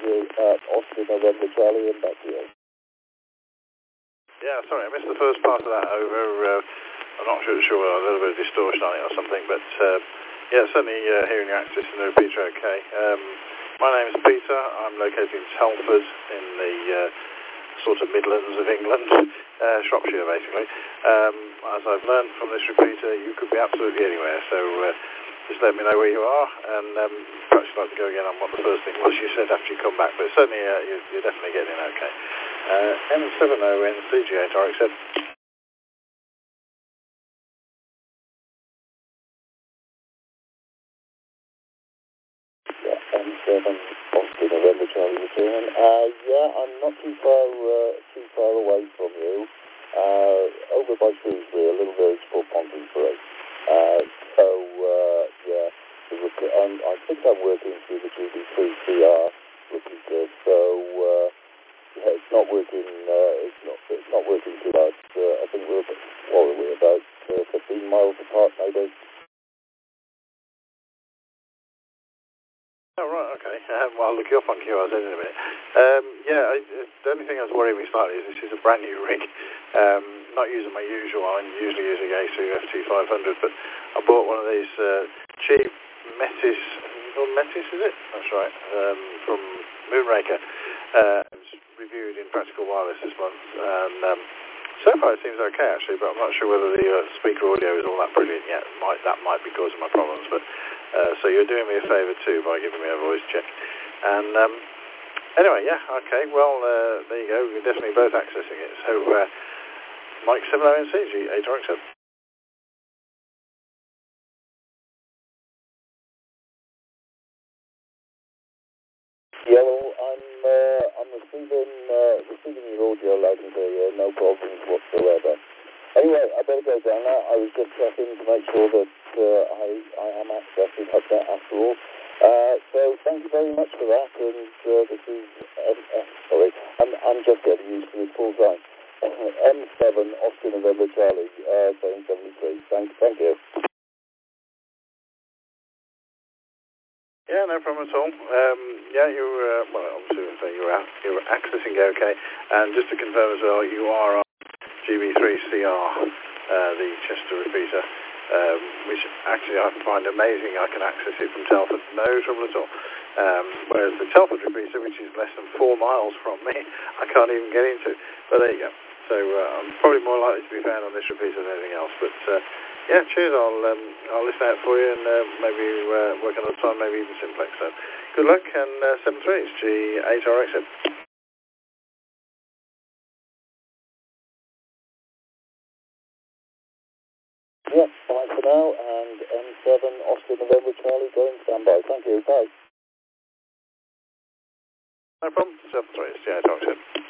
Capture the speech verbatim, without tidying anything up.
you at Oscar November Charlie and back to you. Yeah, sorry, I missed the first part of that over. Uh, I'm not sure, sure, a little bit of distortion on it or something, but uh, yeah, certainly uh, hearing your access in the repeater okay. Um, my name is Peter. I'm located in Telford in the uh, sort of Midlands of England, uh, Shropshire basically. Um, as I've learned from this repeater, you could be absolutely anywhere, so uh, just let me know where you are, and um, perhaps you'd like to go again on what the first thing was you said after you come back, but certainly uh, you, you're definitely getting in okay. Uh, M seven O N C G eight R X seven. Yeah, M seven Oscar November Charlie return. Uh, yeah, I'm not too far uh, too far away from you. Uh, over by Shrewsbury, a little village called Pontonsbury. Uh, so uh, yeah, the rec- I'm, I think I'm working through the G B three C R repeater. So uh, yeah, it's not working. Uh, it's not. It's not working too bad. Uh, I think we're about, what are we about uh, fifteen miles apart, maybe. Oh, right, okay. Um, well, I'll look you up on Q R Z in a minute. Um, yeah, I, the only thing that's worrying me slightly is this is a brand new rig. Um, not using my usual, I'm usually using A C U F T five hundred, but I bought one of these uh, cheap Metis, oh, Metis is it? That's right, um, from Moonraker. Uh, it's reviewed in Practical Wireless this month, and um, so far it seems okay actually, but I'm not sure whether the uh, speaker audio is all that brilliant yet. Might, that might be causing my problems, but uh, so you're doing me a favour too by giving me a voice check. And um, anyway, yeah, okay, well, uh, there you go, we're definitely both accessing it. So, uh, Mike seven O N C G eight R X seven. Yeah, well, I'm uh, I'm receiving uh, receiving your audio loud and clear, no problems whatsoever. Anyway, I better go down now. I was just checking to make sure that uh, I I am accessing up there after all. Uh, so thank you very much for that. And uh, this is um, uh, sorry, I'm I'm just getting used to this full time. M seven Oscar November Charlie, uh, saying seventy-three. Thank thank you. Yeah, no problem at all. Um, yeah, you were, uh, well, obviously so you were, you were accessing okay. And just to confirm as well, you are on G B three C R, uh, the Chester repeater, um, which actually I find amazing. I can access it from Telford, no trouble at all. Um, whereas the Telford repeater, which is less than four miles from me, I can't even get into. But there you go. So uh, I'm probably more likely to be found on this repeater than anything else. But uh, yeah, cheers. I'll um, I'll listen out for you and uh, maybe uh, work another time, maybe even simplex. So good luck, and uh, seven three, it's G eight R X seven. Yeah, fine for now, and M seven Oscar November Charlie going standby. Thank you. Bye. No problem. seven three, it's G eight R X seven.